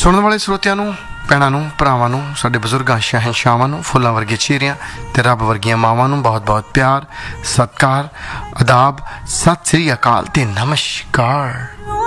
ਸੁਣਨ ਵਾਲੇ ਸਰੋਤਿਆਂ ਨੂੰ, ਭੈਣਾਂ ਨੂੰ, ਭਰਾਵਾਂ ਨੂੰ, ਸਾਡੇ ਬਜ਼ੁਰਗਾਂ, ਸ਼ਹਿਨਸ਼ਾਹਾਂ ਨੂੰ, ਫੁੱਲਾਂ ਵਰਗੇ ਚਿਹਰਿਆਂ ਅਤੇ ਰੱਬ ਵਰਗੀਆਂ ਮਾਵਾਂ ਨੂੰ ਬਹੁਤ ਬਹੁਤ ਪਿਆਰ, ਸਤਿਕਾਰ, ਆਦਾਬ, ਸਤਿ ਸ੍ਰੀ ਅਕਾਲ ਅਤੇ ਨਮਸਕਾਰ।